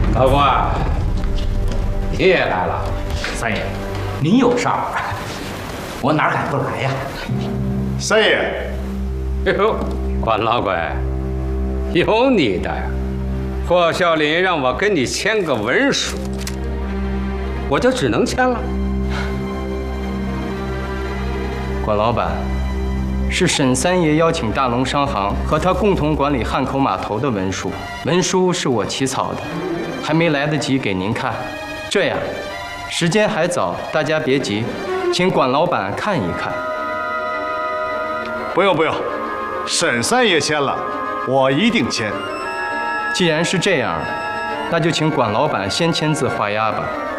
老关，你也来了。 三爷，您有事儿，我哪敢不来呀？ 三爷， 哟，关老怪，有你的呀！霍小林让我跟你签个文书，我就只能签了。 管老板，是沈三爷邀请大农商行和他共同管理汉口码头的文书，文书是我起草的，还没来得及给您看。这样，时间还早，大家别急，请管老板看一看。 不用不用，沈三爷签了，我一定签。 既然是这样，那就请管老板先签字画押吧。